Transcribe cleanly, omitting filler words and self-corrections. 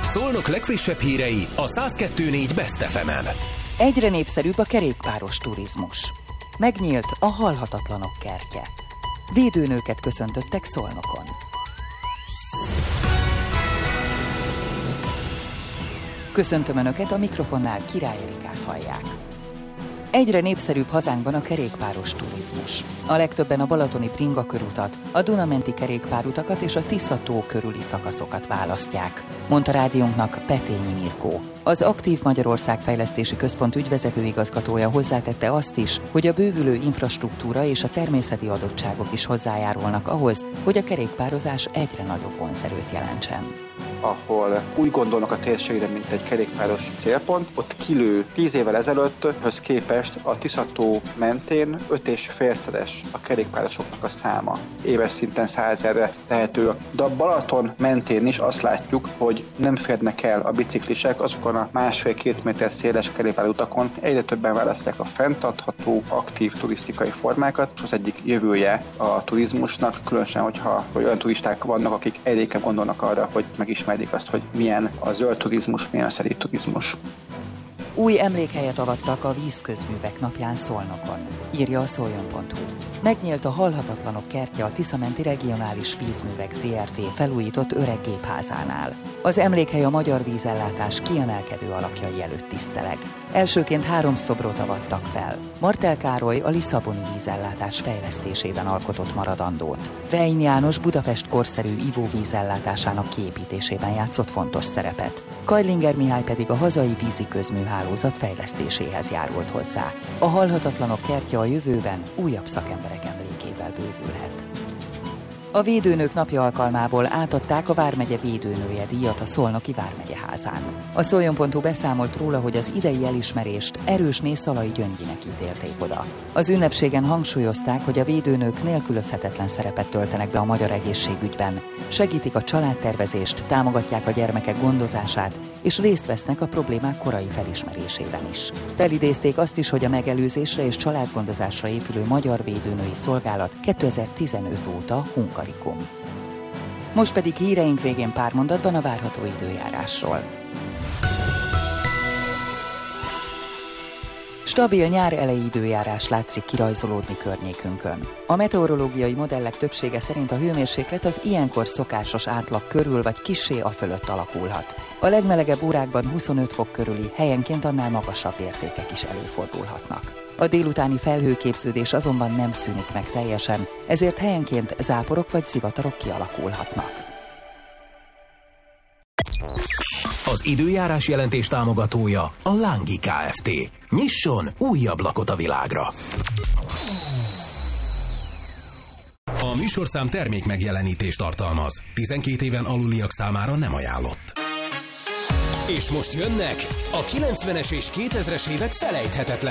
Szolnok legfrissebb hírei a 102.4 Best FM-en. Egyre népszerűbb a kerékpáros turizmus. Megnyílt a halhatatlanok kertje. Védőnőket köszöntöttek Szolnokon. Köszöntöm Önöket, a mikrofonnál Király Erikát hallják. Egyre népszerűbb hazánkban a kerékpáros turizmus. A legtöbben a balatoni Bringa körutat, a Duna-menti kerékpárutakat és a Tisza-tó körüli szakaszokat választják, mondta rádiónknak Petényi Mirkó. Az Aktív Magyarország Fejlesztési Központ ügyvezető igazgatója hozzátette azt is, hogy a bővülő infrastruktúra és a természeti adottságok is hozzájárulnak ahhoz, hogy a kerékpározás egyre nagyobb vonzerőt jelentsen. Ahol úgy gondolnak a térségre, mint egy kerékpáros célpont, ott kilő 10 évvel ezelőtthöz képest a Tisza-tó mentén 5,5-szeres a kerékpárosoknak a száma. Éves szinten 100 000-re tehető. De a Balaton mentén is azt látjuk, hogy nem férnek el a biciklisek azokon a 1,5-2 méter széles kerékpárutakon. Egyre többen választják a fenntartható, aktív turisztikai formákat, és az egyik jövője a turizmusnak, különösen, hogyha olyan turisták vannak, akik egyre gondolnak arra, hogy megismerjék azt, hogy milyen a zöld turizmus, milyen a szerint turizmus. Új emlékhelyet avattak a vízközművek napján Szolnokon, írja a Szoljon.hu. Megnyílt a halhatatlanok kertje a Tisza-menti Regionális Vízművek Zrt. Felújított öreg gépházánál. Az emlékhely a magyar vízellátás kiemelkedő alakjai előtt tiszteleg. Elsőként 3 szobrot avattak fel. Martel Károly a lisszaboni vízellátás fejlesztésében alkotott maradandót. Vein János Budapest korszerű ivóvízellátásának kiépítésében játszott fontos szerepet. Kajlinger Mihály pedig a hazai vízi közműhálózat fejlesztéséhez járult hozzá. A halhatatlanok kertje a jövőben újabb szakemberek emlékével bővülhet. A Védőnők napja alkalmából átadták a Vármegye védőnője díjat a Szolnoki Vármegyeházán. A Szoljon.hu beszámolt róla, hogy az idei elismerést Erősné Szalai Gyöngyinek ítélték oda. Az ünnepségen hangsúlyozták, hogy a védőnők nélkülözhetetlen szerepet töltenek be a magyar egészségügyben, segítik a családtervezést, támogatják a gyermekek gondozását, és részt vesznek a problémák korai felismerésében is. Felidézték azt is, hogy a megelőzésre és családgondozásra épülő Magyar Védőnői Szolgálat 2015 óta Hungarikum. Most pedig híreink végén pár mondatban a várható időjárásról. Stabil nyár eleji időjárás látszik kirajzolódni környékünkön. A meteorológiai modellek többsége szerint a hőmérséklet az ilyenkor szokásos átlag körül vagy kissé afölött alakulhat. A legmelegebb órákban 25 fok körüli, helyenként annál magasabb értékek is előfordulhatnak. A délutáni felhőképződés azonban nem szűnik meg teljesen, ezért helyenként záporok vagy zivatarok kialakulhatnak. Az időjárás jelentés támogatója a Lángi Kft. Nyisson új ablakot a világra! A műsorszám termék megjelenítést tartalmaz. 12 éven aluliak számára nem ajánlott. És most jönnek a 90-es és 2000-es évek felejthetetlen